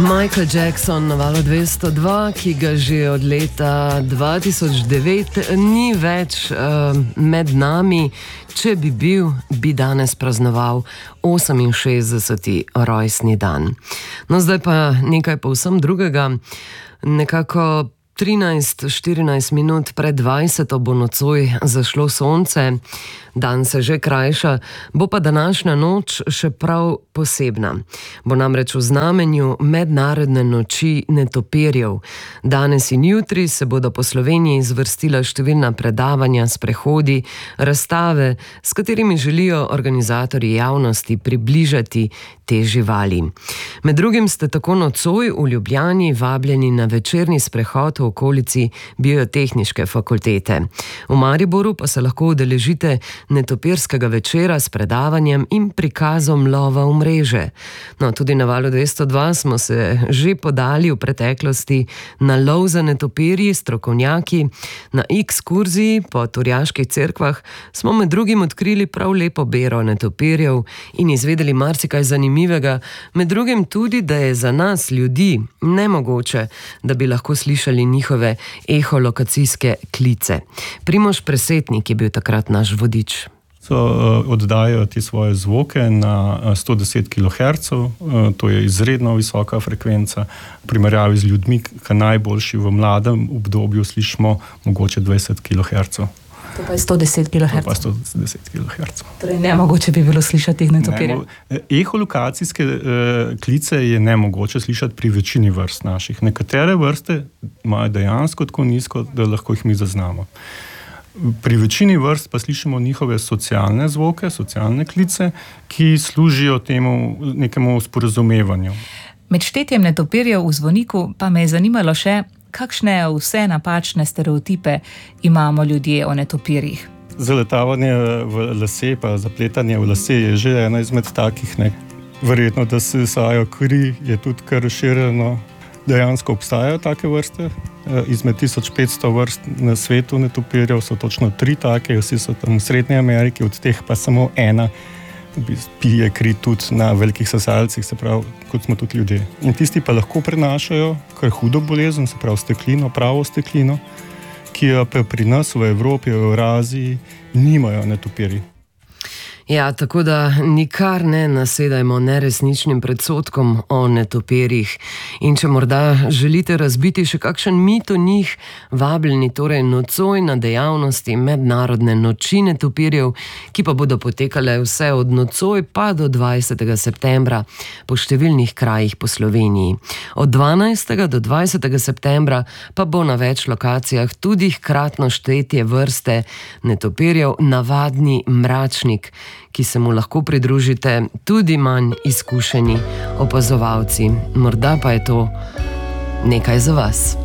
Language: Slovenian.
Michael Jackson na valu 202, ki ga že od leta 2009 ni več med nami. Če bi bil, bi danes praznoval 68. rojstni dan. No, zdaj pa nekaj povsem drugega. Nekako 13-14 minut pred 20 bo nocoj zašlo sonce, dan se že krajša, bo pa današnja noč še prav posebna. Bo namreč v znamenju mednarodne noči netopirjev. Danes in jutri se bodo po Sloveniji zvrstila številna predavanja, sprehodi, razstave, s katerimi želijo organizatorji javnosti približati te živali. Med drugim ste tako nocoj v Ljubljani vabljeni na večerni sprehod v okolici Biotehniške fakultete. V Mariboru pa se lahko udeležite netopirskega večera s predavanjem in prikazom lova v mreže. No, tudi na valu 202 smo se že podali v preteklosti na lov za netopirji, strokovnjaki. Na ekskurziji po Turjaških cerkvah smo med drugim odkrili prav lepo bero netopirjev in izvedeli marsikaj zanimivega, med drugim tudi, da je za nas, ljudi, nemogoče, da bi lahko slišali njihove eholokacijske klice. Primož Presetnik je bil takrat naš vodič. Oddajajo ti svoje zvoke na 110 kHz, to je izredno visoka frekvenca. V primerjavi z ljudmi, ki najboljši v mladem obdobju slišimo mogoče 20 kHz. To pa je 110 kHz. To pa 110 kHz. Torej nemogoče bi bilo slišati teh netopirjev. Eholokacijske klice je nemogoče slišati pri večini vrst naših. Nekatere vrste imajo dejansko tako nizko, da lahko jih mi zaznamo. Pri večini vrst pa slišimo njihove socialne zvoke, socialne klice, ki služijo temu nekemu sporazumevanju. Med štetjem netopirjev v zvoniku pa me je zanimalo še, kakšne vse napačne stereotipe imamo ljudje o netopirjih. Zaletavanje v lase pa zapletanje v lase je že ena izmed takih. Verjetno, da se sajo kri, je tudi kar razširjeno. Dejansko obstajajo take vrste. Izmed 1500 vrst na svetu netopirjev so točno 3 take, vsi so tam v Srednji Ameriki, od teh pa samo ena pije kri tudi na velikih sesalcih, se pravi, kot smo tudi ljudje. In tisti pa lahko prenašajo kar hudo bolezen, se pravi steklino, pravo steklino, ki jo pa pri nas v Evropi, v Euraziji nimajo netopirji. Ja, tako da nikar ne nasedajmo neresničnim predsodkom o netopirjih. In če morda želite razbiti še kakšen mit o njih, vabljeni torej nocoj na dejavnosti mednarodne noči netopirjev, ki pa bodo potekale vse od nocoj pa do 20. septembra po številnih krajih po Sloveniji. Od 12. do 20. septembra pa bo na več lokacijah tudi hkratno štetje vrste netopirjev navadni mračnik, ki se mu lahko pridružite tudi manj izkušeni opazovalci. Morda pa je to nekaj za vas.